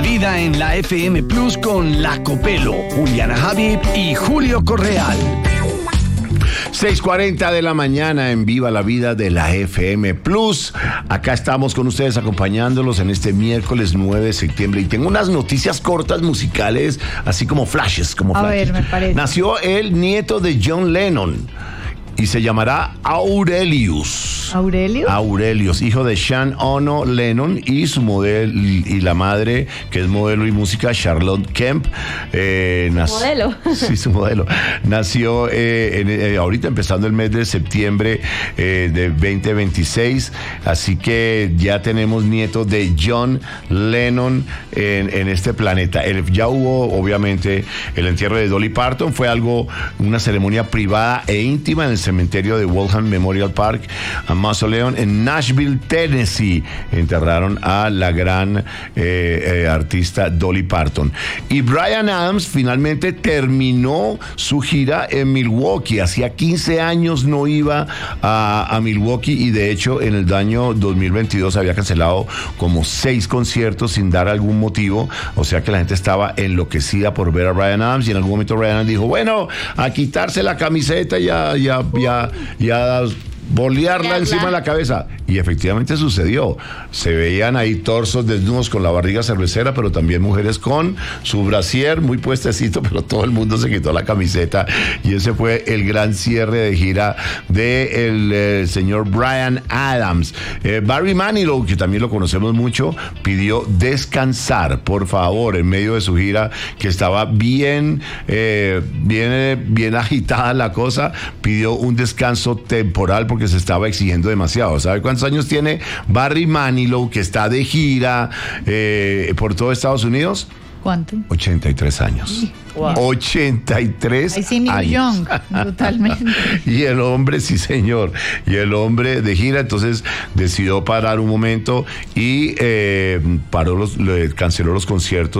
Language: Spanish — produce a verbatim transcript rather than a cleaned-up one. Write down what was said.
la vida en la F M Plus con La Copelo, Juliana Habib y Julio Correal. seis cuarenta de la mañana en Viva la Vida de la F M Plus. Acá estamos con ustedes acompañándolos en este miércoles nueve de septiembre y tengo unas noticias cortas musicales, así como flashes, como A flashes. ver, me parece. Nació el nieto de John Lennon y se llamará Aurelius. ¿Aurelius? Aurelius, hijo de Sean Ono Lennon y su modelo y la madre, que es modelo y música, Charlotte Kemp. Eh, nac- ¿Modelo? Sí, su modelo. Nació eh, en, eh, ahorita empezando el mes de septiembre eh, de veinte veintiséis, así que ya tenemos nietos de John Lennon en, en este planeta. El, ya hubo, obviamente, el entierro de Dolly Parton, fue algo, una ceremonia privada e íntima en el cementerio de Waltham Memorial Park, a Mausoleum en Nashville, Tennessee. Enterraron a la gran eh, eh, artista Dolly Parton. Y Bryan Adams finalmente terminó su gira en Milwaukee. Hacía quince años no iba a, a Milwaukee y de hecho en el año dos mil veintidós había cancelado como seis conciertos sin dar algún motivo. O sea que la gente estaba enloquecida por ver a Bryan Adams y en algún momento Bryan Adams dijo, bueno, a quitarse la camiseta ya, ya, ya, ya bolearla encima de la cabeza. Y efectivamente sucedió. Se veían ahí torsos desnudos con la barriga cervecera, pero también mujeres con su brasier muy puestecito, pero todo el mundo se quitó la camiseta. Y ese fue el gran cierre de gira del de eh, señor Bryan Adams. Eh, Barry Manilow, que también lo conocemos mucho, pidió descansar, por favor, en medio de su gira, que estaba bien, eh, bien, bien agitada la cosa. Pidió un descanso temporal porque se estaba exigiendo demasiado. ¿Sabe cuántos años tiene Barry Manilow, que está de gira eh, por todo Estados Unidos? ¿Cuánto? ochenta y tres años. Wow. ochenta y tres Ahí sí, Neil años. Young, brutalmente. Y el hombre, sí señor, y el hombre de gira, entonces decidió parar un momento y eh, paró los, le canceló los conciertos